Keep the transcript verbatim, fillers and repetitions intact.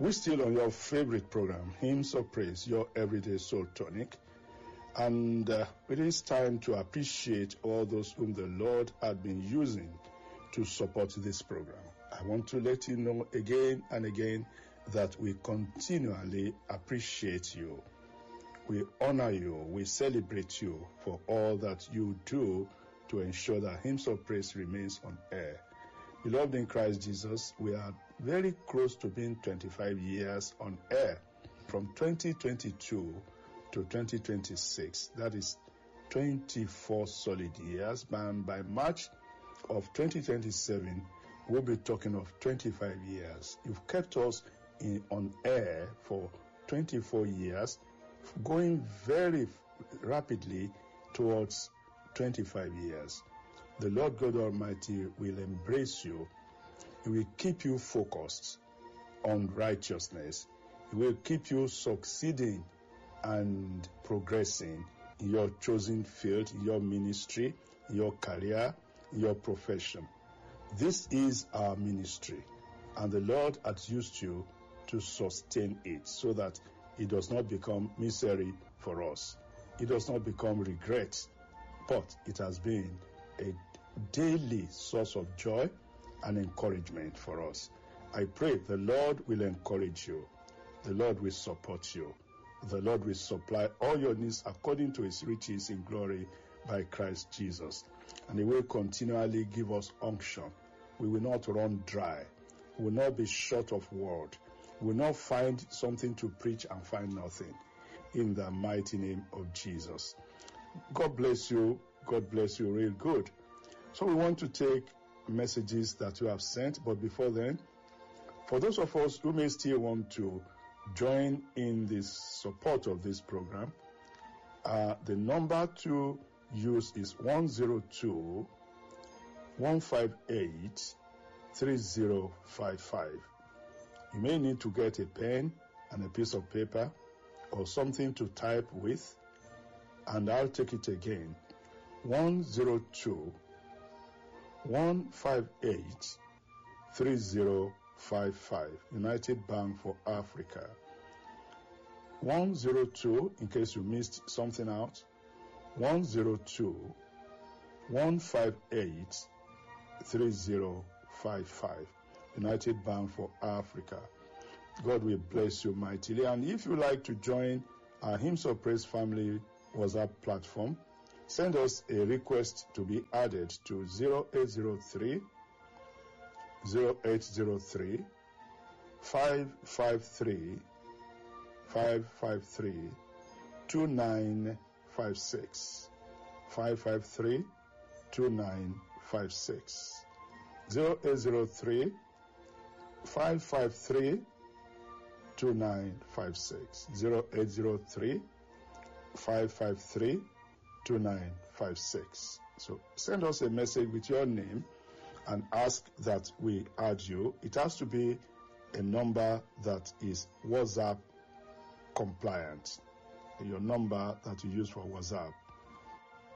We're still on your favorite program, Hymns of Praise, your everyday soul tonic. And uh, it is time to appreciate all those whom the Lord had been using to support this program. I want to let you know again and again that we continually appreciate you. We honor you. We celebrate you for all that you do to ensure that Hymns of Praise remains on air. Beloved in Christ Jesus, we are very close to being twenty-five years on air. From twenty twenty-two to twenty twenty-six, that is twenty-four solid years. And by March of twenty twenty-seven, we'll be talking of twenty-five years. You've kept us in, on air for twenty-four years, going very rapidly towards twenty-five years. The Lord God Almighty will embrace you. He will keep you focused on righteousness. He will keep you succeeding and progressing in your chosen field, in your ministry, in your career, in your profession. This is our ministry, and the Lord has used you to sustain it so that it does not become misery for us. It does not become regret, but it has been a daily source of joy and encouragement for us. I pray the Lord will encourage you. The Lord will support you. The Lord will supply all your needs according to his riches in glory by Christ Jesus. And he will continually give us unction. We will not run dry. We will not be short of word. We will not find something to preach and find nothing. In the mighty name of Jesus. God bless you. God bless you real good. So we want to take messages that you have sent, but before then, for those of us who may still want to join in this support of this program, uh, the number to use is one zero two, one five eight, three zero five five. You may need to get a pen and a piece of paper or something to type with, and I'll take it again. one zero two, one five eight, three zero five five. United Bank for Africa. one zero two, in case you missed something out. one zero two, one five eight, three zero five five. United Bank for Africa. God will bless you mightily. And if you like to join our Hymns of Praise family WhatsApp platform, send us a request to be added to zero eight zero three, zero eight zero three, five five three, five five three, two nine five six. five five three, two nine five six. zero eight zero three, five five three, two nine five six. zero eight zero three, five five three, two nine five six. So send us a message with your name and ask that we add you. It has to be a number that is WhatsApp compliant. Your number that you use for WhatsApp.